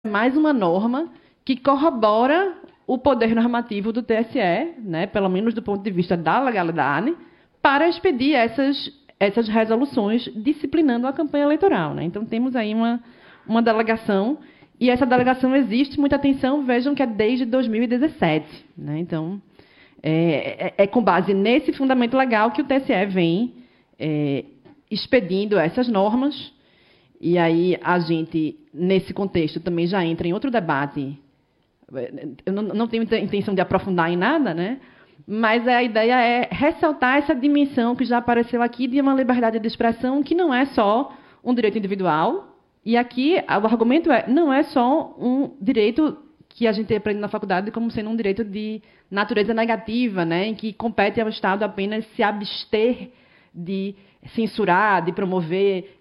mais uma norma que corrobora o poder normativo do TSE, né, pelo menos do ponto de vista da legalidade, para expedir essas resoluções disciplinando a campanha eleitoral. Né? Então, temos aí uma delegação, e essa delegação existe, muita atenção, vejam que é desde 2017. Né? Então, é com base nesse fundamento legal que o TSE vem expedindo essas normas. E aí a gente, nesse contexto, também já entra em outro debate. Eu não tenho intenção de aprofundar em nada, né? Mas a ideia é ressaltar essa dimensão que já apareceu aqui de uma liberdade de expressão que não é só um direito individual. E aqui o argumento não é só um direito que a gente aprende na faculdade como sendo um direito de natureza negativa, né? Em que compete ao Estado apenas se abster de censurar, de promover,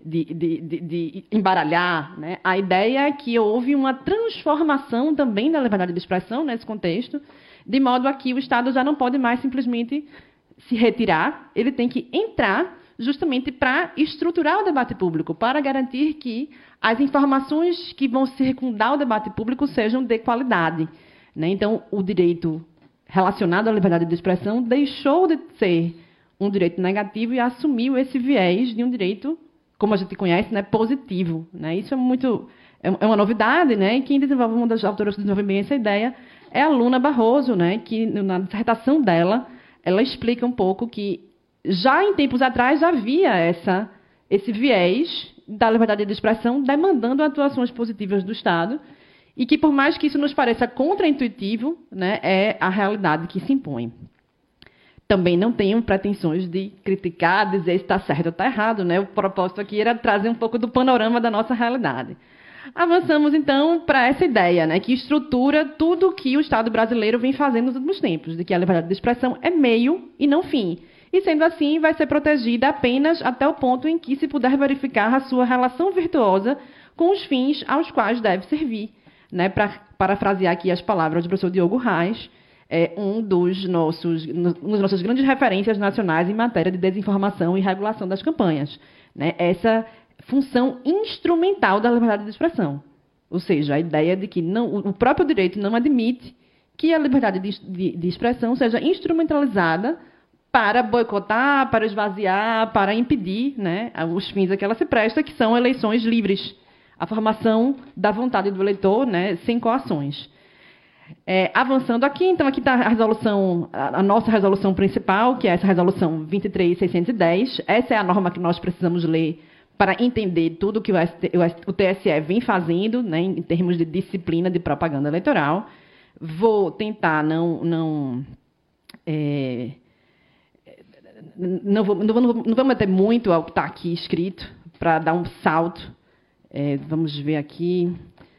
de embaralhar. Né? A ideia é que houve uma transformação também da liberdade de expressão nesse contexto, de modo a que o Estado já não pode mais simplesmente se retirar, ele tem que entrar justamente para estruturar o debate público, para garantir que as informações que vão circundar o debate público sejam de qualidade. Né? Então, o direito relacionado à liberdade de expressão deixou de ser um direito negativo e assumiu esse viés de um direito, como a gente conhece, né, positivo. Né? Isso é uma novidade, né? E quem desenvolve, uma das autoras que desenvolve bem essa ideia é a Luna Barroso, né? Que na dissertação dela, ela explica um pouco que já em tempos atrás havia esse viés da liberdade de expressão demandando atuações positivas do Estado e que, por mais que isso nos pareça contraintuitivo, né, é a realidade que se impõe. Também não tenho pretensões de criticar, dizer se está certo ou está errado. Né? O propósito aqui era trazer um pouco do panorama da nossa realidade. Avançamos, então, para essa ideia, né, que estrutura tudo o que o Estado brasileiro vem fazendo nos últimos tempos, de que a liberdade de expressão é meio e não fim. E, sendo assim, vai ser protegida apenas até o ponto em que se puder verificar a sua relação virtuosa com os fins aos quais deve servir. Né? Para parafrasear aqui as palavras do professor Diogo Reis, uma das nossas grandes referências nacionais em matéria de desinformação e regulação das campanhas. Né? Essa função instrumental da liberdade de expressão. Ou seja, a ideia de que o próprio direito não admite que a liberdade de expressão seja instrumentalizada para boicotar, para esvaziar, para impedir, né, os fins a que ela se presta, que são eleições livres, a formação da vontade do eleitor, né, sem coações. Avançando aqui, então, aqui está a nossa resolução principal, que é essa resolução 23.610. Essa é a norma que nós precisamos ler para entender tudo que o TSE vem fazendo, né, em termos de disciplina de propaganda eleitoral. Vou tentar não vou meter muito ao que está aqui escrito, para dar um salto. Vamos ver aqui.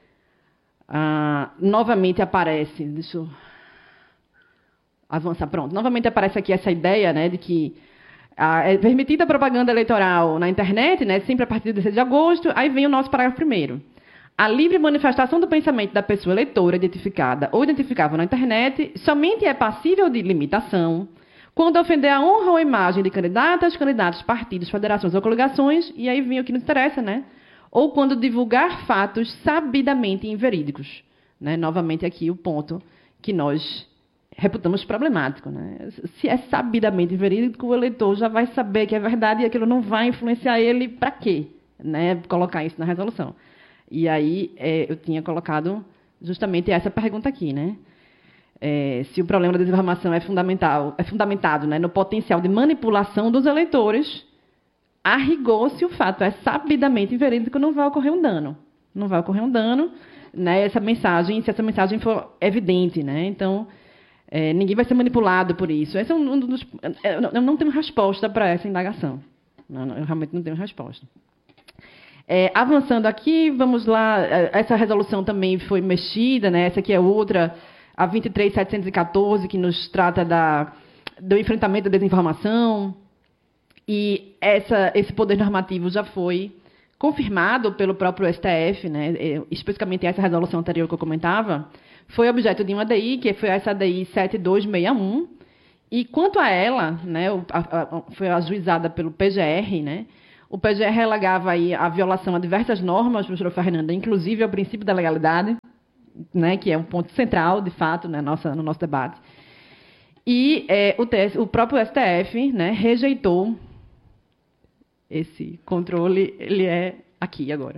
Novamente aparece, deixa eu avançar, pronto. Novamente aparece aqui essa ideia, né, de que é permitida a propaganda eleitoral na internet, né, sempre a partir de 16 de agosto, aí vem o nosso parágrafo 1º. A livre manifestação do pensamento da pessoa eleitora identificada ou identificável na internet somente é passível de limitação quando ofender a honra ou imagem de candidatas, candidatos, partidos, federações ou coligações, e aí vem o que nos interessa, né? Ou quando divulgar fatos sabidamente inverídicos. Né? Novamente aqui o ponto que nós reputamos problemático. Né? Se é sabidamente inverídico, o eleitor já vai saber que é verdade e aquilo não vai influenciar ele para quê? Né? Colocar isso na resolução. E aí eu tinha colocado justamente essa pergunta aqui. Né? Se o problema da desinformação é fundamentado, né, no potencial de manipulação dos eleitores, a rigor, se o fato é sabidamente inverídico, não vai ocorrer um dano. Não vai ocorrer um dano, né, se essa mensagem for evidente. Né? Então, ninguém vai ser manipulado por isso. Esse é um dos... Eu não tenho resposta para essa indagação. Eu realmente não tenho resposta. Avançando aqui, vamos lá. Essa resolução também foi mexida, né? Essa aqui é outra, a 23.714, que nos trata do enfrentamento da desinformação. E esse poder normativo já foi confirmado pelo próprio STF, né? Especificamente essa resolução anterior que eu comentava, foi objeto de uma ADI, que foi essa ADI 7261, e quanto a ela, né, foi ajuizada pelo PGR, né, O PGE relegava aí a violação a diversas normas, professora Fernanda, inclusive ao princípio da legalidade, né, que é um ponto central, de fato, né, no nosso debate. E o próprio STF, né, rejeitou esse controle, ele é aqui agora.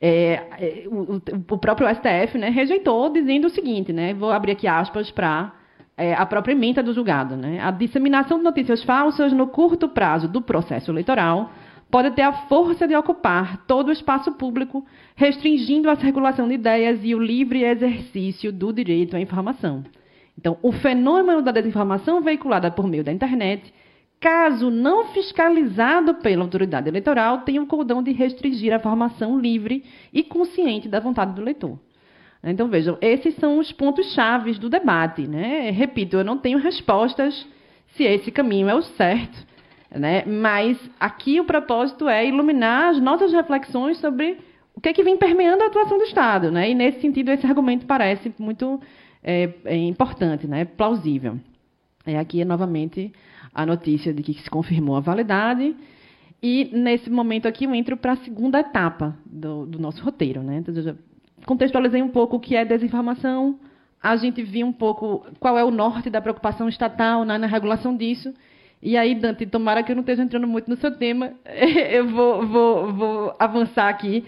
O próprio STF, né, rejeitou, dizendo o seguinte, né, vou abrir aqui aspas para a própria ementa do julgado, né, a disseminação de notícias falsas no curto prazo do processo eleitoral pode ter a força de ocupar todo o espaço público, restringindo a circulação de ideias e o livre exercício do direito à informação. Então, o fenômeno da desinformação veiculada por meio da internet, caso não fiscalizado pela autoridade eleitoral, tem o cordão de restringir a formação livre e consciente da vontade do leitor. Então, vejam, esses são os pontos chaves do debate, né? Repito, eu não tenho respostas se esse caminho é o certo, né? Mas aqui o propósito é iluminar as nossas reflexões sobre o que é que vem permeando a atuação do Estado, né? E, nesse sentido, esse argumento parece muito importante, né? Plausível. Aqui, novamente, a notícia de que se confirmou a validade. E, nesse momento aqui, eu entro para a segunda etapa do nosso roteiro, né? Então, eu já contextualizei um pouco o que é desinformação, a gente viu um pouco qual é o norte da preocupação estatal na regulação disso. E aí, Dante, tomara que eu não esteja entrando muito no seu tema, eu vou avançar aqui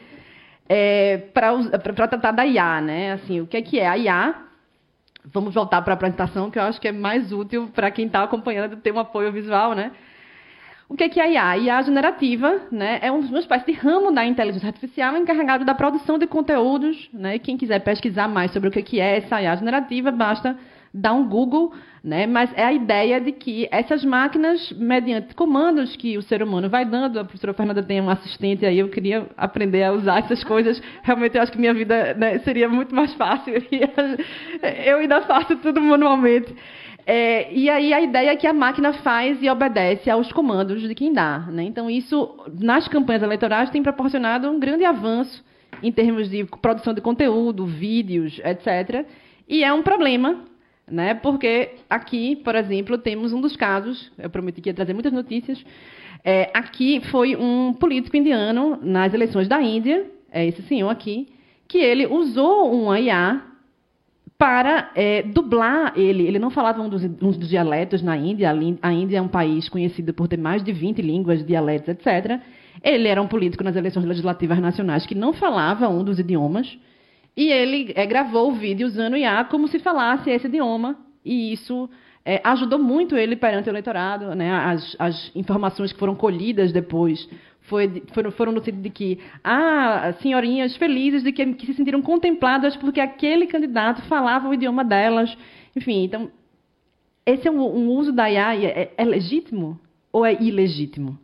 para tratar da IA, né? Assim, o que é a IA? Vamos voltar para a apresentação, que eu acho que é mais útil para quem está acompanhando ter um apoio visual, né? O que é a IA? A IA generativa, né, é uma espécie de ramo da inteligência artificial encarregado da produção de conteúdos, né? Quem quiser pesquisar mais sobre o que é essa IA generativa, basta dar um Google, né? Mas é a ideia de que essas máquinas, mediante comandos que o ser humano vai dando, a professora Fernanda tem um assistente aí, eu queria aprender a usar essas coisas, realmente eu acho que minha vida, né, seria muito mais fácil, eu ainda faço tudo manualmente. E aí a ideia é que a máquina faz e obedece aos comandos de quem dá, né? Então, isso, nas campanhas eleitorais, tem proporcionado um grande avanço em termos de produção de conteúdo, vídeos, etc. E é um problema, né? Porque aqui, por exemplo, temos um dos casos, eu prometi que ia trazer muitas notícias, aqui foi um político indiano nas eleições da Índia, esse senhor aqui, que ele usou uma IA para dublar ele. Ele não falava um dos dialetos na Índia. A Índia é um país conhecido por ter mais de 20 línguas, dialetos, etc. Ele era um político nas eleições legislativas nacionais que não falava um dos idiomas. E ele gravou o vídeo usando IA como se falasse esse idioma. E isso ajudou muito ele perante o eleitorado, né? As informações que foram colhidas depois foram no sentido de que senhorinhas felizes de que se sentiram contempladas porque aquele candidato falava o idioma delas. Enfim, então, esse é um uso da IA. É legítimo ou é ilegítimo?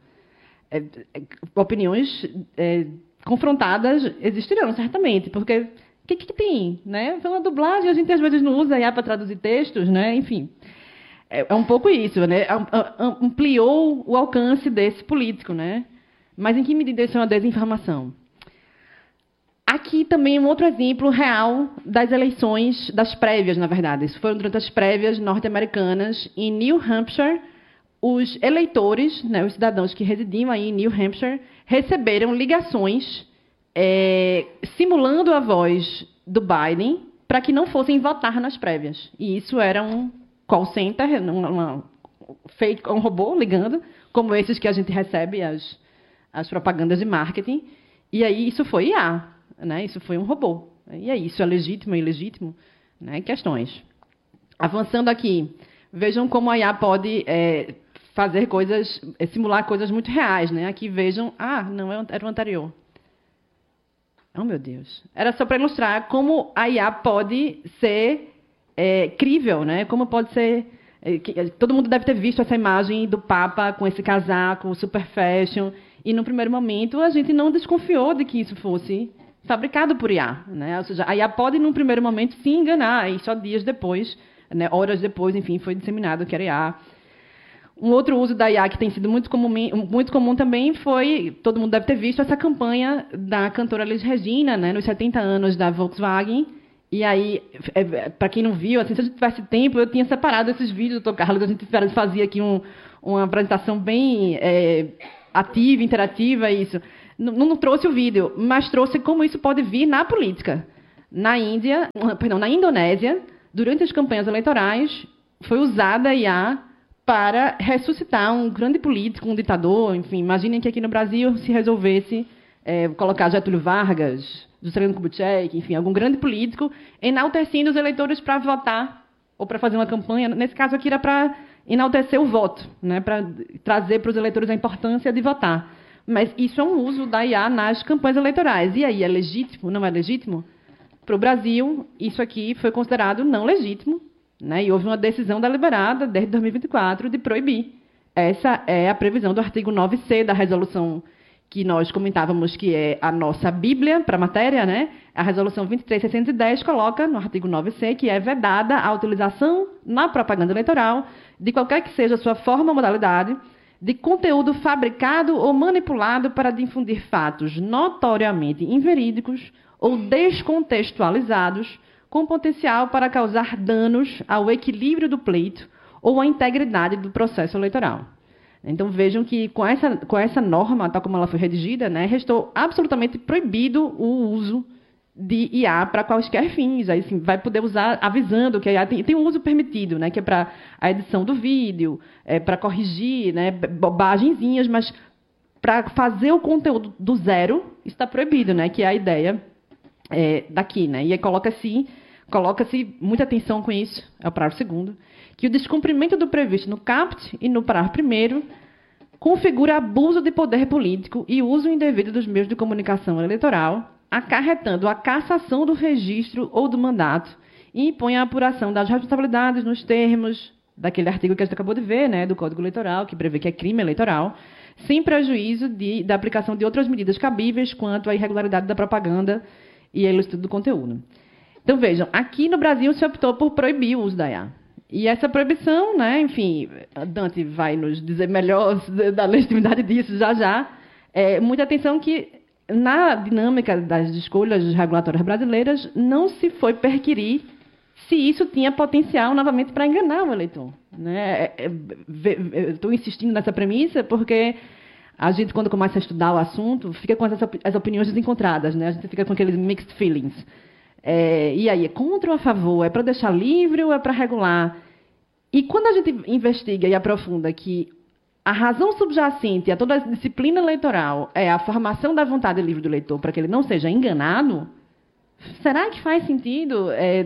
Opiniões confrontadas existirão, certamente, porque o que tem? Né? Então, a dublagem, a gente às vezes não usa a IA para traduzir textos, né? Enfim. É um pouco isso, né? Ampliou o alcance desse político, né? Mas em que medida isso é uma desinformação? Aqui também um outro exemplo real das eleições, das prévias, na verdade. Isso foram durante as prévias norte-americanas. Em New Hampshire, os eleitores, né, os cidadãos que residiam aí em New Hampshire, receberam ligações simulando a voz do Biden para que não fossem votar nas prévias. E isso era um call center, um robô ligando, como esses que a gente recebe as propagandas de marketing. E aí isso foi IA, né? Isso foi um robô. E aí, isso é legítimo ou ilegítimo? Né? Questões. Avançando aqui, vejam como a IA pode fazer coisas, simular coisas muito reais, né? Aqui vejam, não, era o anterior. Oh, meu Deus. Era só para ilustrar como a IA pode ser crível, né? Como pode ser... todo mundo deve ter visto essa imagem do Papa com esse casaco super fashion, e, no primeiro momento, a gente não desconfiou de que isso fosse fabricado por IA. Né? Ou seja, a IA pode, num primeiro momento, se enganar, e só dias depois, né, horas depois, enfim, foi disseminado que era IA. Um outro uso da IA que tem sido muito comum também foi, todo mundo deve ter visto, essa campanha da cantora Elis Regina, né, nos 70 anos da Volkswagen. E aí, para quem não viu, assim, se a gente tivesse tempo, eu tinha separado esses vídeos, doutor Carlos, a gente fazia aqui uma apresentação bem ativa, interativa, isso. Não trouxe o vídeo, mas trouxe como isso pode vir na política. Na Indonésia, durante as campanhas eleitorais, foi usada a IA para ressuscitar um grande político, um ditador, enfim. Imaginem que aqui no Brasil se resolvesse colocar Getúlio Vargas, Juscelino Kubitschek, enfim, algum grande político, enaltecendo os eleitores para votar ou para fazer uma campanha. Nesse caso aqui era para enaltecer o voto, né, para trazer para os eleitores a importância de votar. Mas isso é um uso da IA nas campanhas eleitorais. E aí, é legítimo? Não é legítimo? Para o Brasil, isso aqui foi considerado não legítimo, né? E houve uma decisão deliberada, desde 2024, de proibir. Essa é a previsão do artigo 9C da resolução que nós comentávamos, que é a nossa Bíblia para a matéria, né? A resolução 23.610 coloca no artigo 9C que é vedada a utilização na propaganda eleitoral de qualquer que seja a sua forma ou modalidade de conteúdo fabricado ou manipulado para difundir fatos notoriamente inverídicos ou descontextualizados com potencial para causar danos ao equilíbrio do pleito ou à integridade do processo eleitoral. Então, vejam que com essa norma, tal como ela foi redigida, né, restou absolutamente proibido o uso de IA para quaisquer fins. Aí, assim, vai poder usar avisando que a IA tem um uso permitido, né, que é para a edição do vídeo, para corrigir, né, bobagenzinhas, mas para fazer o conteúdo do zero, isso está proibido, né, que é a ideia daqui. Né, e aí coloca-se muita atenção com isso, é o parágrafo 2º, que o descumprimento do previsto no caput e no parágrafo 1º configura abuso de poder político e uso indevido dos meios de comunicação eleitoral, acarretando a cassação do registro ou do mandato e impõe a apuração das responsabilidades nos termos daquele artigo que a gente acabou de ver, né, do Código Eleitoral, que prevê que é crime eleitoral, sem prejuízo da aplicação de outras medidas cabíveis quanto à irregularidade da propaganda e ao estudo do conteúdo. Então, vejam, aqui no Brasil se optou por proibir o uso da IA. E essa proibição, né, enfim, Dante vai nos dizer melhor da legitimidade disso já. Muita atenção que, na dinâmica das escolhas regulatórias brasileiras, não se foi perquirir se isso tinha potencial, novamente, para enganar o eleitor. Né? Estou insistindo nessa premissa porque a gente, quando começa a estudar o assunto, fica com as opiniões desencontradas, né? A gente fica com aqueles mixed feelings. E aí, é contra ou a favor? É para deixar livre ou é para regular? E quando a gente investiga e aprofunda que a razão subjacente a toda a disciplina eleitoral é a formação da vontade livre do eleitor para que ele não seja enganado, será que faz sentido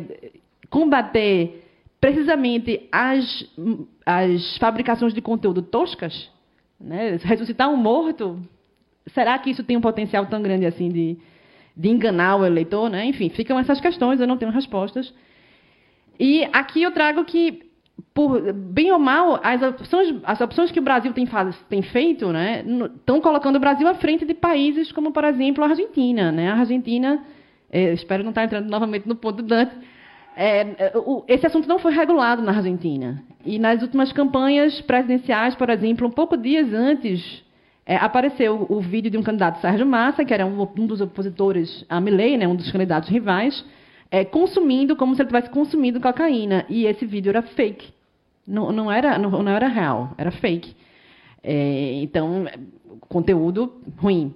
combater precisamente as fabricações de conteúdo toscas? Né? Ressuscitar um morto? Será que isso tem um potencial tão grande assim de enganar o eleitor? Né? Enfim, ficam essas questões, eu não tenho respostas. E aqui eu trago que, por bem ou mal, as opções que o Brasil tem feito, né, estão colocando o Brasil à frente de países como, por exemplo, a Argentina. Né? A Argentina, espero não estar entrando novamente no ponto do Dante, esse assunto não foi regulado na Argentina. E nas últimas campanhas presidenciais, por exemplo, um pouco dias antes, apareceu o vídeo de um candidato, Sérgio Massa, que era um dos opositores a Milei, né, um dos candidatos rivais, consumindo como se ele tivesse consumido cocaína. E esse vídeo era fake. Não era real, era fake. Então, conteúdo ruim.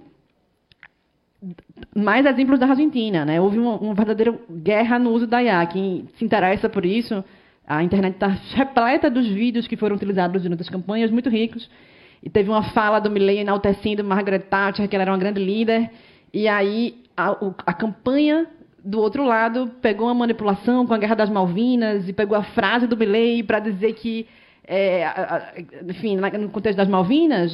Mais exemplos da Argentina. Né? Houve uma verdadeira guerra no uso da IA. Quem se interessa por isso, a internet está repleta dos vídeos que foram utilizados durante as campanhas, muito ricos. E teve uma fala do Milei enaltecendo Margaret Thatcher, que ela era uma grande líder. E aí a campanha do outro lado pegou uma manipulação com a Guerra das Malvinas e pegou a frase do Milei para dizer que, enfim, no contexto das Malvinas,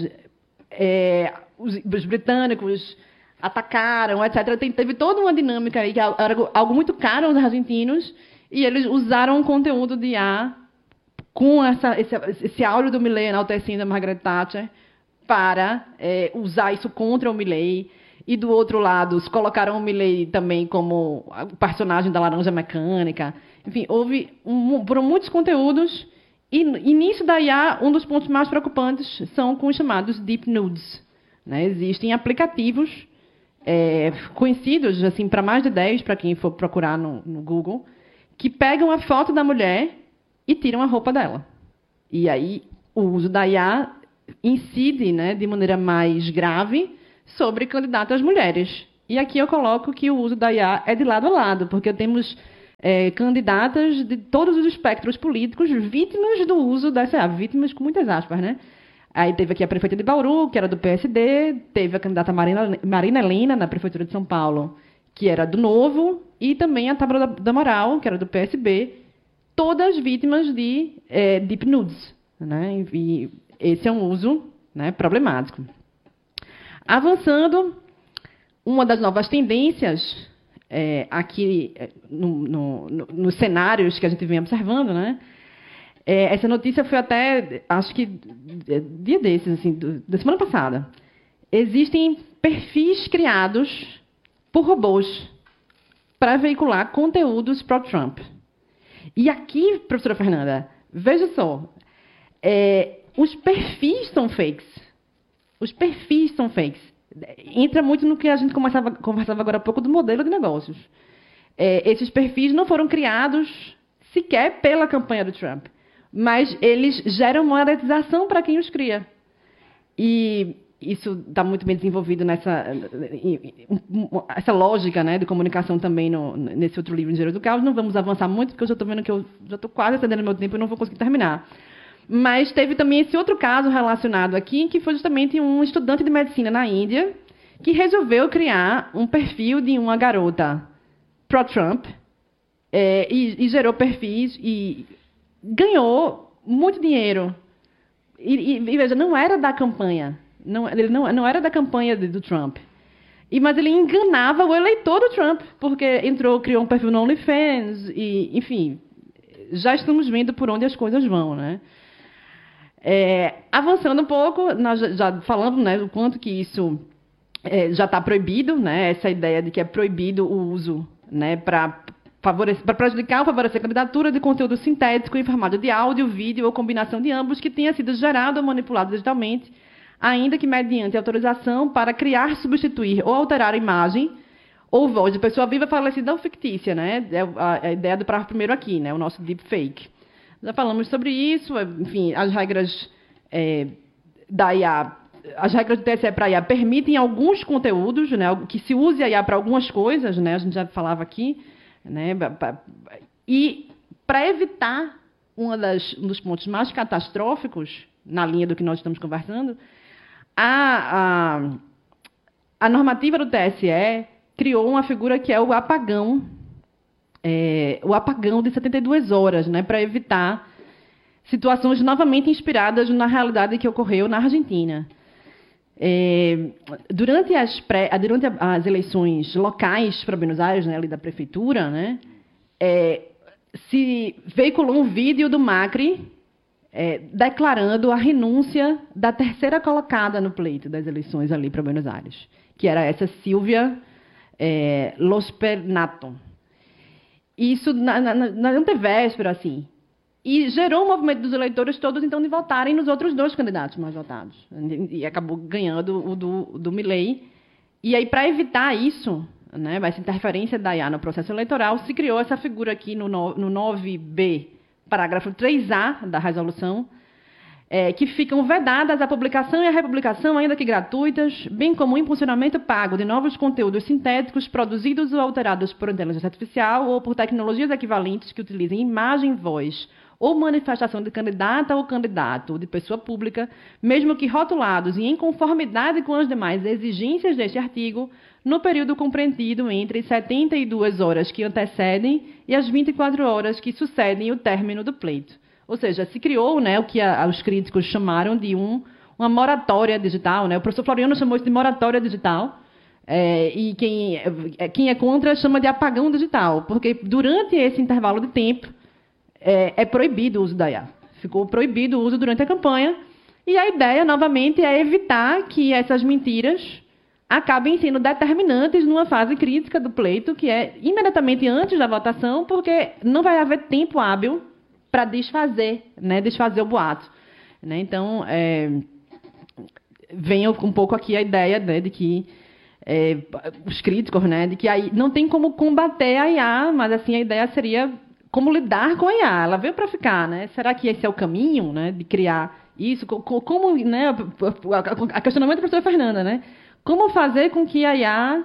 os britânicos atacaram, etc. Teve toda uma dinâmica aí, que era algo muito caro aos argentinos, e eles usaram o conteúdo de IA com esse áudio do Milei enaltecendo a Margaret Thatcher para usar isso contra o Milei. E, do outro lado, se colocaram o Milei também como o personagem da Laranja Mecânica. Enfim, foram muitos conteúdos. E nisso da IA, um dos pontos mais preocupantes são com os chamados deep nudes. Né? Existem aplicativos conhecidos, assim, para mais de 10, para quem for procurar no Google, que pegam a foto da mulher e tiram a roupa dela. E aí, o uso da IA incide, né, de maneira mais grave sobre candidatas mulheres. E aqui eu coloco que o uso da IA é de lado a lado, porque temos candidatas de todos os espectros políticos vítimas do uso dessa IA, vítimas com muitas aspas, né? Aí teve aqui a prefeita de Bauru, que era do PSD, teve a candidata Marina Helena, na prefeitura de São Paulo, que era do Novo, e também a Tábua da Moral, que era do PSB, todas vítimas de deep nudes, né? E esse é um uso, né, problemático. Avançando, uma das novas tendências aqui nos cenários que a gente vem observando, né? Essa notícia foi até, acho que, dia desses, assim, da semana passada. Existem perfis criados por robôs para veicular conteúdos pró-Trump. E aqui, professora Fernanda, veja só, os perfis são fakes. Os perfis são fakes. Entra muito no que a gente conversava agora há pouco do modelo de negócios. Esses perfis não foram criados sequer pela campanha do Trump, mas eles geram monetização para quem os cria. E isso está muito bem desenvolvido essa lógica, né, de comunicação também nesse outro livro, Engenheiro do Caos. Não vamos avançar muito, porque eu já estou vendo que eu já estou quase excedendo meu tempo e não vou conseguir terminar. Mas teve também esse outro caso relacionado aqui, que foi justamente um estudante de medicina na Índia que resolveu criar um perfil de uma garota pró-Trump e gerou perfis e ganhou muito dinheiro. E veja, não era da campanha. Ele não era da campanha do Trump. Mas ele enganava o eleitor do Trump, porque criou um perfil no OnlyFans, e, enfim, já estamos vendo por onde as coisas vão, né? Avançando um pouco, nós já falamos, né, o quanto que isso já está proibido, né, essa ideia de que é proibido o uso, né, para prejudicar ou favorecer a candidatura de conteúdo sintético em formato de áudio, vídeo ou combinação de ambos que tenha sido gerado ou manipulado digitalmente, ainda que mediante autorização para criar, substituir ou alterar a imagem ou voz de pessoa viva, falecida ou fictícia, né? A ideia do parágrafo primeiro aqui, né? O nosso deepfake. Já falamos sobre isso, enfim, as regras da IA, as regras do TSE para a IA permitem alguns conteúdos, né? Que se use a IA para algumas coisas, né? A gente já falava aqui, né? E para evitar um dos pontos mais catastróficos, na linha do que nós estamos conversando, a normativa do TSE criou uma figura que é o apagão de 72 horas, né, para evitar situações novamente inspiradas na realidade que ocorreu na Argentina. Durante as eleições locais para Buenos Aires, né, ali da prefeitura, né, se veiculou um vídeo do Macri declarando a renúncia da terceira colocada no pleito das eleições ali para Buenos Aires, que era essa Silvia Lospernato. Isso na antevéspera, assim. E gerou um movimento dos eleitores todos, então, de votarem nos outros dois candidatos mais votados. E acabou ganhando o do Milei. E aí, para evitar isso, né, essa interferência da IA no processo eleitoral, se criou essa figura aqui no 9b, parágrafo 3A da resolução, que ficam vedadas a publicação e a republicação, ainda que gratuitas, bem como o impulsionamento pago de novos conteúdos sintéticos produzidos ou alterados por inteligência artificial ou por tecnologias equivalentes que utilizem imagem, voz ou manifestação de candidata ou candidato ou de pessoa pública, mesmo que rotulados e em conformidade com as demais exigências deste artigo, no período compreendido entre 72 horas que antecedem e as 24 horas que sucedem o término do pleito. Ou seja, se criou, né, o que os críticos chamaram de uma moratória digital, né? O professor Floriano chamou isso de moratória digital, e quem é contra chama de apagão digital, porque durante esse intervalo de tempo é proibido o uso da IA. Ficou proibido o uso durante a campanha, e a ideia, novamente, é evitar que essas mentiras acabem sendo determinantes numa fase crítica do pleito, que é imediatamente antes da votação, porque não vai haver tempo hábil para desfazer o boato. Né? Então, vem um pouco aqui a ideia, né, de que os críticos, né, de que aí não tem como combater a IA, mas assim a ideia seria como lidar com a IA. Ela veio para ficar, né? Será que esse é o caminho, né, de criar isso, como, né, a questionamento da professora Fernanda, né? Como fazer com que a IA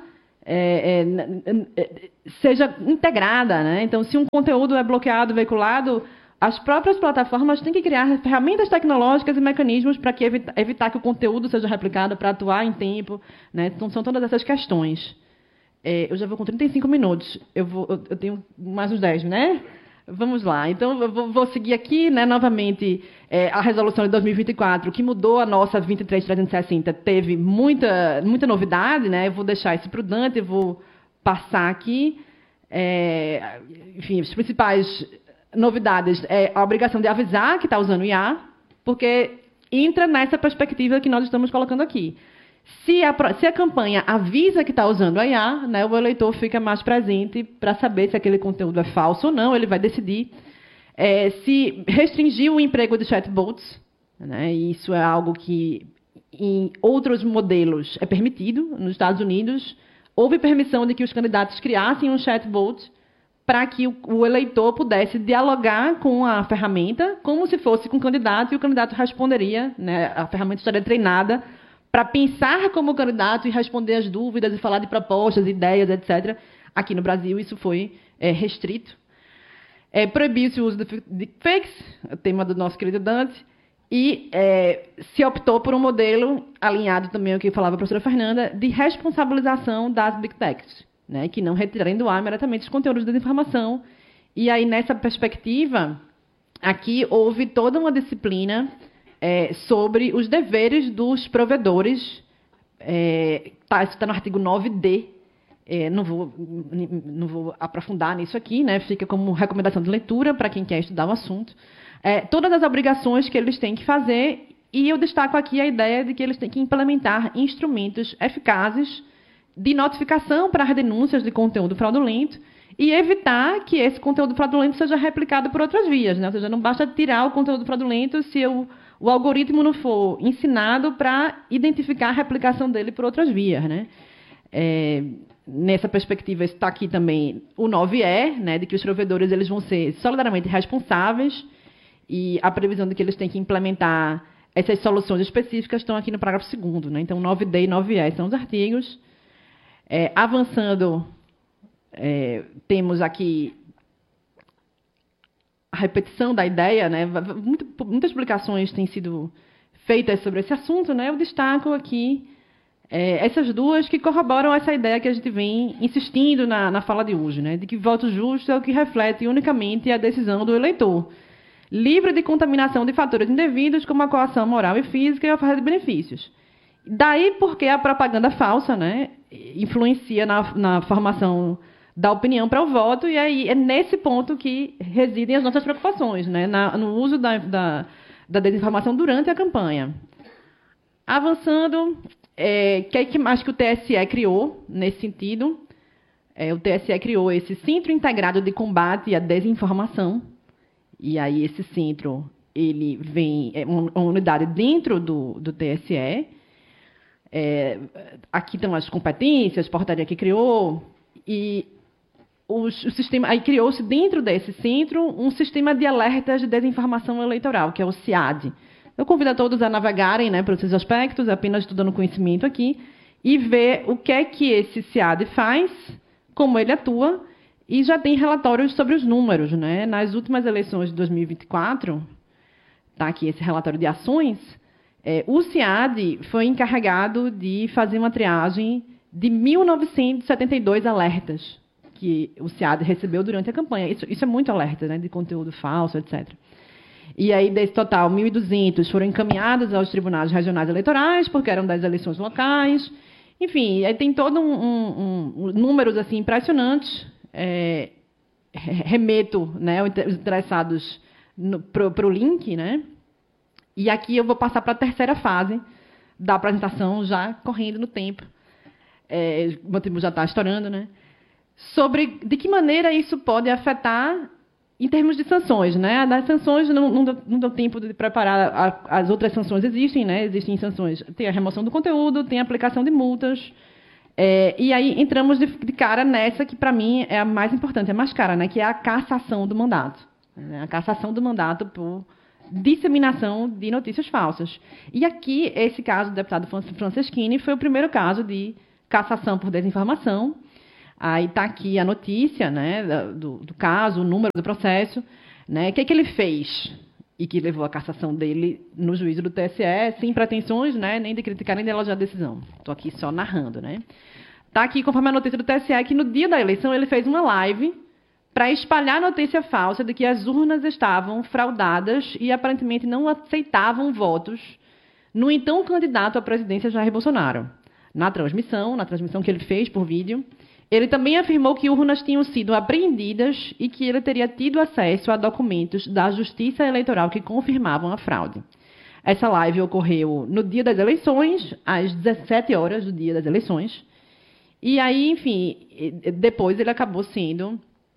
seja integrada, né? Então, se um conteúdo é bloqueado, veiculado, as próprias plataformas têm que criar ferramentas tecnológicas e mecanismos para evitar que o conteúdo seja replicado, para atuar em tempo, né? Então, são todas essas questões. Eu já vou com 35 minutos. Eu tenho mais uns 10, né? Vamos lá. Então, eu vou seguir aqui, né, novamente, a resolução de 2024, que mudou a nossa 23360, teve muita novidade, né? Eu vou deixar isso para o Dante, eu vou passar aqui. Enfim, as principais novidades é a obrigação de avisar que está usando IA, porque entra nessa perspectiva que nós estamos colocando aqui. Se a campanha avisa que está usando a IA, né, o eleitor fica mais presente para saber se aquele conteúdo é falso ou não, ele vai decidir. Se restringir o emprego de chatbots, né, isso é algo que em outros modelos é permitido. Nos Estados Unidos, houve permissão de que os candidatos criassem um chatbot para que o eleitor pudesse dialogar com a ferramenta como se fosse com o candidato, e o candidato responderia, né, a ferramenta estaria treinada para pensar como candidato e responder as dúvidas e falar de propostas, ideias, etc. Aqui no Brasil, isso foi restrito. Proibiu-se o uso de fakes, o tema do nosso querido Dante, e se optou por um modelo, alinhado também ao que falava a professora Fernanda, de responsabilização das Big Techs, né, que não retirarem do ar imediatamente os conteúdos de desinformação. E aí, nessa perspectiva, aqui houve toda uma disciplina sobre os deveres dos provedores. Isso está no artigo 9D. Não vou aprofundar nisso aqui, né? Fica como recomendação de leitura para quem quer estudar o assunto. Todas as obrigações que eles têm que fazer, e eu destaco aqui a ideia de que eles têm que implementar instrumentos eficazes de notificação para as denúncias de conteúdo fraudulento e evitar que esse conteúdo fraudulento seja replicado por outras vias, né? Ou seja, não basta tirar o conteúdo fraudulento se o algoritmo não for ensinado para identificar a replicação dele por outras vias, né? Nessa perspectiva, está aqui também o 9E, né, de que os provedores eles vão ser solidariamente responsáveis, e a previsão de que eles têm que implementar essas soluções específicas estão aqui no parágrafo 2º, né? Então, 9D e 9E são os artigos. Avançando, temos aqui a repetição da ideia, né? Muitas publicações têm sido feitas sobre esse assunto, né? Eu destaco aqui essas duas que corroboram essa ideia que a gente vem insistindo na fala de hoje, né? De que voto justo é o que reflete unicamente a decisão do eleitor, livre de contaminação de fatores indevidos, como a coação moral e física e a oferta de benefícios. Daí porque a propaganda falsa, né, influencia na formação da opinião para o voto, e aí é nesse ponto que residem as nossas preocupações, né, no uso da desinformação durante a campanha. Avançando, que mais que o TSE criou nesse sentido? O TSE criou esse Centro Integrado de Combate à Desinformação, e aí esse centro ele vem, uma unidade dentro do TSE. Aqui estão as competências, portaria que criou, e o sistema, aí criou-se dentro desse centro um sistema de alertas de desinformação eleitoral, que é o CIAD. Eu convido a todos a navegarem, né, por esses aspectos, apenas estudando conhecimento aqui, e ver o que é que esse CIAD faz, como ele atua, e já tem relatórios sobre os números, né? Nas últimas eleições de 2024, está aqui esse relatório de ações, o CIAD foi encarregado de fazer uma triagem de 1.972 alertas que o CIAD recebeu durante a campanha. Isso é muito alerta, né, de conteúdo falso, etc. E aí, desse total, 1.200 foram encaminhados aos tribunais regionais eleitorais, porque eram das eleições locais. Enfim, aí tem todo números assim, impressionantes. Remeto, né, os interessados para o link, né? E aqui eu vou passar para a terceira fase da apresentação, já correndo no tempo. O tempo já está estourando, né? Sobre de que maneira isso pode afetar em termos de sanções, né? Das sanções não deu tempo de preparar. As outras sanções existem, né? Existem sanções. Tem a remoção do conteúdo, tem a aplicação de multas. E aí entramos de cara nessa que, para mim, é a mais importante, é a mais cara, né? Que é a cassação do mandato. A cassação do mandato por disseminação de notícias falsas. E aqui, esse caso do deputado Franceschini foi o primeiro caso de cassação por desinformação. Aí está aqui a notícia, né, do caso, o número do processo, né, o que ele fez e que levou à cassação dele no juízo do TSE, sem pretensões, né, nem de criticar nem de elogiar a decisão. Estou aqui só narrando, né. Está aqui, conforme a notícia do TSE, que no dia da eleição ele fez uma live para espalhar a notícia falsa de que as urnas estavam fraudadas e aparentemente não aceitavam votos no então candidato à presidência Jair Bolsonaro. Na transmissão que ele fez por vídeo, ele também afirmou que urnas tinham sido apreendidas e que ele teria tido acesso a documentos da Justiça Eleitoral que confirmavam a fraude. Essa live ocorreu no dia das eleições, às 17 horas do dia das eleições. E aí, enfim, depois ele acabou sendo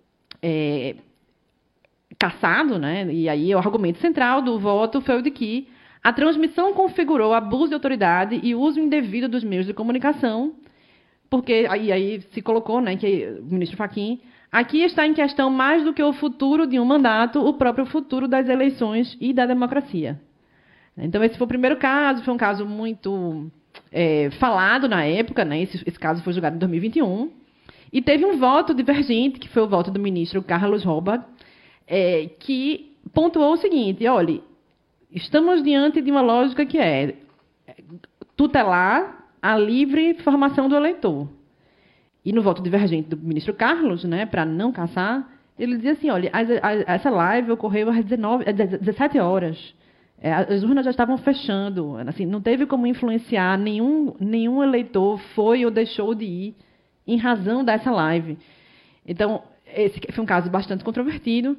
cassado, né? E aí o argumento central do voto foi o de que a transmissão configurou abuso de autoridade e uso indevido dos meios de comunicação, porque aí se colocou, né, que o ministro Fachin, aqui está em questão mais do que o futuro de um mandato, o próprio futuro das eleições e da democracia. Então, esse foi o primeiro caso, foi um caso muito falado na época, né? Esse caso foi julgado em 2021, e teve um voto divergente, que foi o voto do ministro Carlos Robbach, que pontuou o seguinte: olha, estamos diante de uma lógica que é tutelar a livre formação do eleitor. E no voto divergente do ministro Carlos, né, para não cassar, ele dizia assim, olha, essa live ocorreu às 17 horas. As urnas já estavam fechando. Assim, não teve como influenciar, nenhum eleitor foi ou deixou de ir em razão dessa live. Então, esse foi um caso bastante controvertido.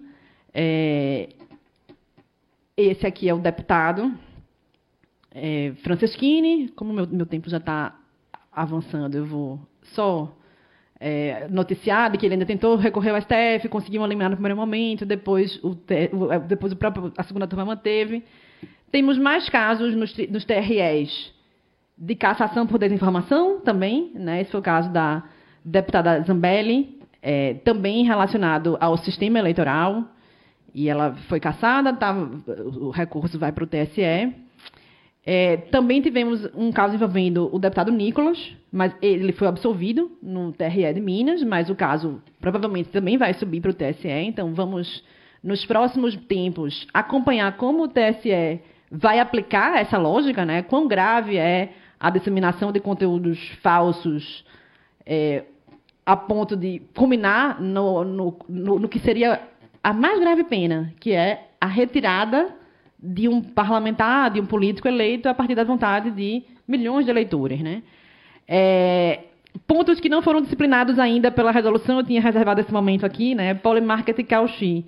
Esse aqui é o deputado Franceschini. Como meu tempo já está avançando, eu vou só noticiar de que ele ainda tentou recorrer ao STF, conseguiu eliminar no primeiro momento, depois a segunda turma manteve. Temos mais casos nos TREs de cassação por desinformação também, né? Esse foi o caso da deputada Zambelli, também relacionado ao sistema eleitoral, e ela foi cassada, o recurso vai para o TSE. Também tivemos um caso envolvendo o deputado Nicolas, mas ele foi absolvido no TRE de Minas, mas o caso provavelmente também vai subir para o TSE, então vamos, nos próximos tempos, acompanhar como o TSE vai aplicar essa lógica, né? Quão grave é a disseminação de conteúdos falsos a ponto de culminar no que seria a mais grave pena, que é a retirada de um parlamentar, de um político eleito a partir da vontade de milhões de eleitores, né? Pontos que não foram disciplinados ainda pela resolução, eu tinha reservado esse momento aqui, né? Polymarket e Cauchy.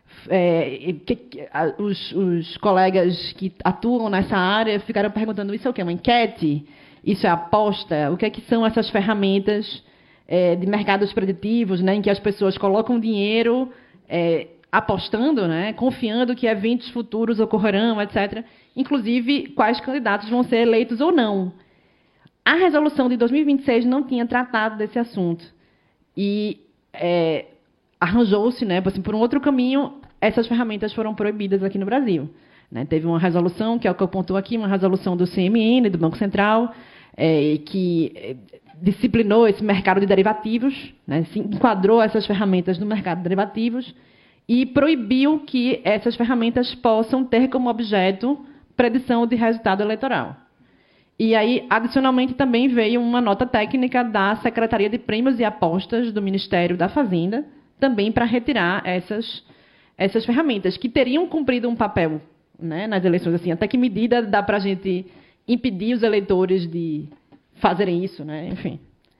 Os colegas que atuam nessa área ficaram perguntando, isso é o quê? Uma enquete? Isso é aposta? O que é que são essas ferramentas de mercados preditivos, né, em que as pessoas colocam dinheiro apostando, né, confiando que eventos futuros ocorrerão, etc. Inclusive, quais candidatos vão ser eleitos ou não. A resolução de 2026 não tinha tratado desse assunto. E arranjou-se, né, assim, por um outro caminho, essas ferramentas foram proibidas aqui no Brasil. Né? Teve uma resolução, que é o que eu pontuo aqui, uma resolução do CMN, do Banco Central, que disciplinou esse mercado de derivativos, né, enquadrou essas ferramentas no mercado de derivativos e proibiu que essas ferramentas possam ter como objeto predição de resultado eleitoral. E aí, adicionalmente, também veio uma nota técnica da Secretaria de Prêmios e Apostas do Ministério da Fazenda, também para retirar essas ferramentas, que teriam cumprido um papel, né, nas eleições. Assim, até que medida dá para a gente impedir os eleitores de fazerem isso, né? Enfim,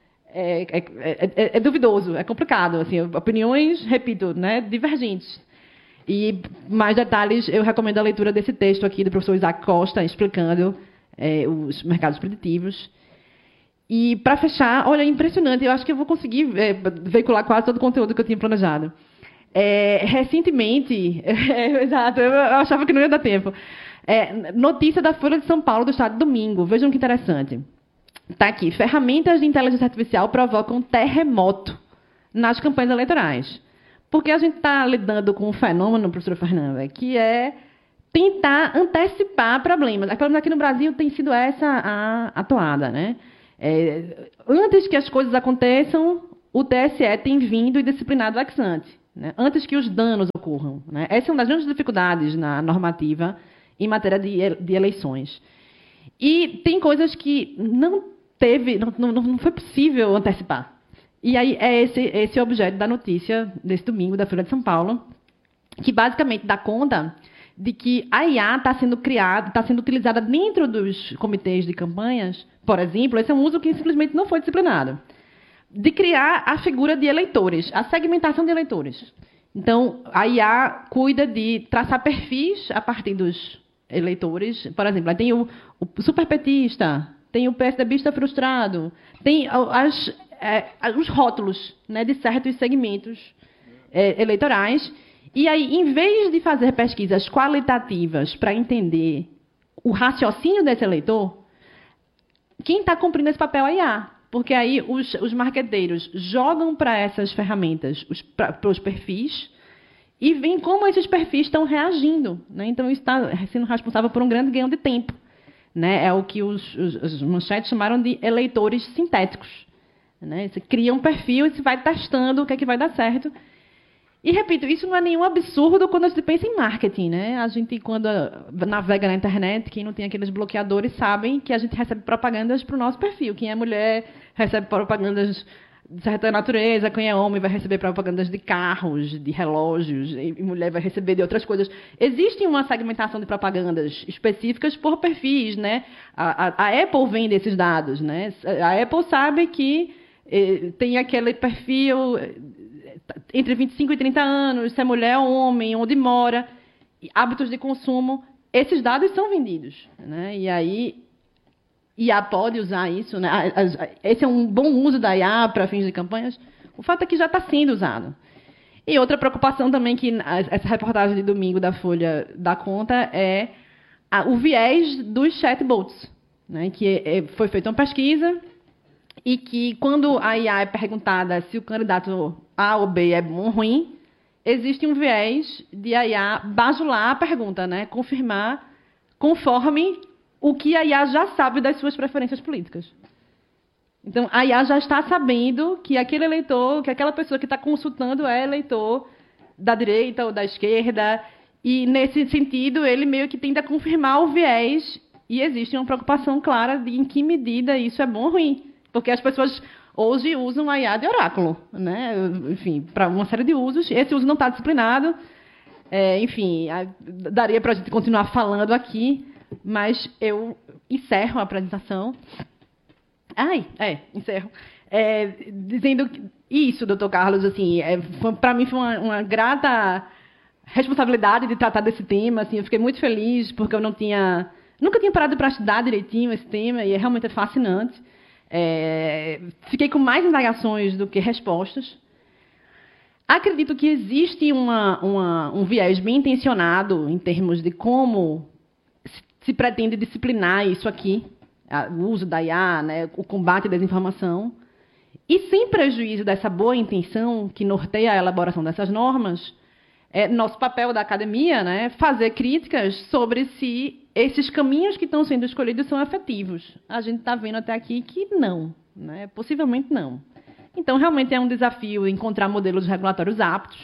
é duvidoso, é complicado. Assim, opiniões, repito, né, divergentes. E mais detalhes, eu recomendo a leitura desse texto aqui do professor Isaac Costa, explicando os mercados preditivos. E, para fechar, olha, impressionante, eu acho que eu vou conseguir veicular quase todo o conteúdo que eu tinha planejado. Recentemente, exato, eu achava que não ia dar tempo. Notícia da Folha de São Paulo do Estado de Domingo, vejam que interessante. Está aqui, ferramentas de inteligência artificial provocam terremoto nas campanhas eleitorais. Porque a gente está lidando com um fenômeno, professora Fernanda, que é tentar antecipar problemas. Pelo menos aqui no Brasil tem sido essa a toada, né? Antes que as coisas aconteçam, o TSE tem vindo e disciplinado ex ante, né? Antes que os danos ocorram, né? Essa é uma das grandes dificuldades na normativa em matéria de eleições. E tem coisas que não foi possível antecipar. E aí é esse objeto da notícia desse domingo da Folha de São Paulo, que basicamente dá conta de que a IA está sendo criada, está sendo utilizada dentro dos comitês de campanhas, por exemplo. Esse é um uso que simplesmente não foi disciplinado, de criar a figura de eleitores, a segmentação de eleitores. Então, a IA cuida de traçar perfis a partir dos eleitores. Por exemplo, aí tem o superpetista, tem o PSDBista frustrado, tem os rótulos, né, de certos segmentos eleitorais. E aí, em vez de fazer pesquisas qualitativas para entender o raciocínio desse eleitor, quem está cumprindo esse papel é a IA. Porque aí os marqueteiros jogam para essas ferramentas para os perfis e veem como esses perfis estão reagindo, né? Então, isso está sendo responsável por um grande ganho de tempo, né? É o que os manchetes chamaram de eleitores sintéticos, né? Você cria um perfil e você vai testando o que é que vai dar certo. E, repito, isso não é nenhum absurdo quando a gente pensa em marketing, né? A gente, quando navega na internet, quem não tem aqueles bloqueadores, sabem que a gente recebe propagandas para o nosso perfil. Quem é mulher recebe propagandas de certa natureza, quem é homem vai receber propagandas de carros, de relógios, e mulher vai receber de outras coisas. Existe uma segmentação de propagandas específicas por perfis, né? A Apple vende esses dados, né? A Apple sabe que tem aquele perfil entre 25 e 30 anos, se é mulher ou homem, onde mora, hábitos de consumo, esses dados são vendidos, né? E aí, IA pode usar isso, né? Esse é um bom uso da IA para fins de campanhas. O fato é que já está sendo usado. E outra preocupação também que essa reportagem de domingo da Folha dá conta é o viés dos chatbots, né? Que foi feita uma pesquisa e que, quando a IA é perguntada se o candidato A ou B é bom ou ruim, existe um viés de a IA bajular a pergunta, né? Confirmar conforme o que a IA já sabe das suas preferências políticas. Então, a IA já está sabendo que aquele eleitor, que aquela pessoa que está consultando é eleitor da direita ou da esquerda, e, nesse sentido, ele meio que tenta confirmar o viés, e existe uma preocupação clara de em que medida isso é bom ou ruim. Porque as pessoas hoje usam a IA de oráculo, né? Enfim, para uma série de usos. Esse uso não está disciplinado. Enfim, daria para a gente continuar falando aqui, mas eu encerro a apresentação. Encerro. Dizendo isso, doutor Carlos, assim, para mim foi uma grata responsabilidade de tratar desse tema. Assim, eu fiquei muito feliz, porque eu nunca tinha parado para estudar direitinho esse tema, e realmente é fascinante. Fiquei com mais indagações do que respostas. Acredito que existe um viés bem intencionado em termos de como se pretende disciplinar isso aqui, o uso da IA, né, o combate à desinformação, e sem prejuízo dessa boa intenção que norteia a elaboração dessas normas. Nosso papel da academia, né, fazer críticas sobre se esses caminhos que estão sendo escolhidos são efetivos. A gente está vendo até aqui que não, né, possivelmente não. Então, realmente é um desafio encontrar modelos regulatórios aptos.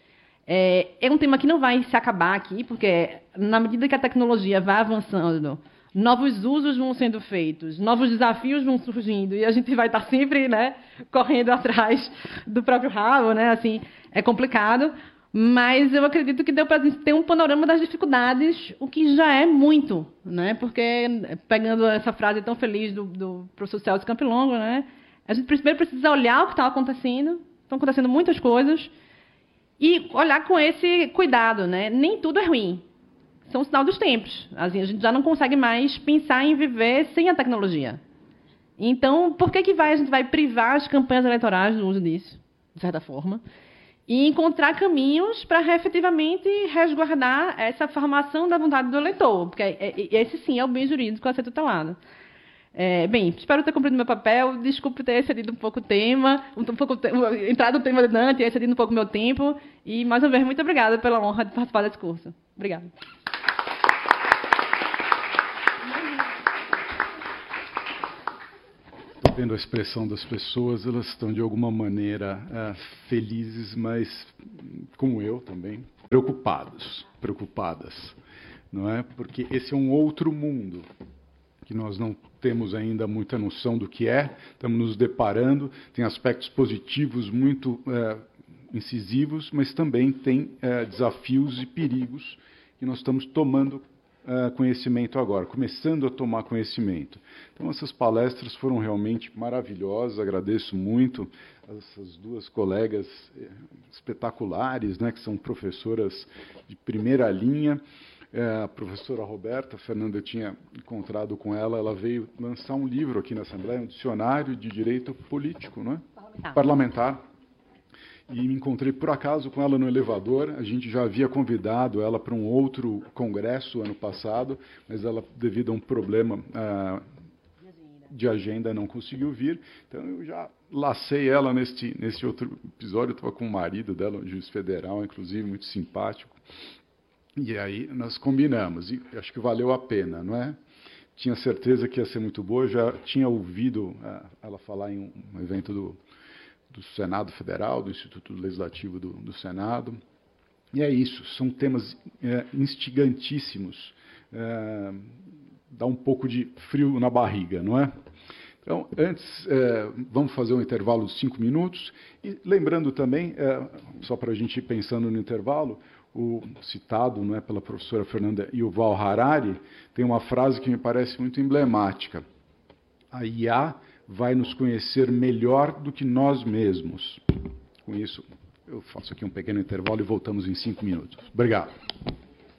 É um tema que não vai se acabar aqui, porque, na medida que a tecnologia vai avançando, novos usos vão sendo feitos, novos desafios vão surgindo, e a gente vai estar sempre, né, correndo atrás do próprio rabo, né? Assim, é complicado. Mas eu acredito que deu para a gente ter um panorama das dificuldades, o que já é muito, né? Porque, pegando essa frase tão feliz do professor Celso Campilongo, né? A gente primeiro precisa olhar o que está acontecendo, estão acontecendo muitas coisas, e olhar com esse cuidado, né? Nem tudo é ruim, são um sinal dos tempos. Assim, a gente já não consegue mais pensar em viver sem a tecnologia. Então, por que a gente vai privar as campanhas eleitorais do uso disso, de certa forma? E encontrar caminhos para efetivamente resguardar essa formação da vontade do eleitor, porque esse sim é o bem jurídico a ser tutelado. Bem, espero ter cumprido meu papel. Desculpe ter excedido um pouco o tema, entrado no tema antes e excedido um pouco o meu tempo. E, mais uma vez, muito obrigada pela honra de participar desse curso. Obrigada. Estou vendo a expressão das pessoas, elas estão de alguma maneira felizes, mas, como eu também, preocupadas, não é? Porque esse é um outro mundo que nós não temos ainda muita noção do que é, estamos nos deparando, tem aspectos positivos muito incisivos, mas também tem desafios e perigos que nós estamos tomando conhecimento agora, começando a tomar conhecimento. Então, essas palestras foram realmente maravilhosas, agradeço muito essas duas colegas espetaculares, né, que são professoras de primeira linha. A professora Roberta, a Fernanda, eu tinha encontrado com ela, ela veio lançar um livro aqui na Assembleia, um dicionário de direito político, não é? Parlamentar. E me encontrei, por acaso, com ela no elevador. A gente já havia convidado ela para um outro congresso ano passado, mas ela, devido a um problema de agenda, não conseguiu vir. Então, eu já lacei ela neste outro episódio. Eu estava com o marido dela, um juiz federal, inclusive, muito simpático. E aí nós combinamos, e acho que valeu a pena, não é? Tinha certeza que ia ser muito boa, já tinha ouvido ela falar em um evento do Senado Federal, do Instituto Legislativo do Senado. E é isso, são temas instigantíssimos, dá um pouco de frio na barriga, não é? Então, antes, vamos fazer um intervalo de 5 minutos, e lembrando também, só para a gente ir pensando no intervalo, o citado, não é, pela professora Fernanda Yuval Harari, tem uma frase que me parece muito emblemática. A IA vai nos conhecer melhor do que nós mesmos. Com isso, eu faço aqui um pequeno intervalo e voltamos em 5 minutos. Obrigado.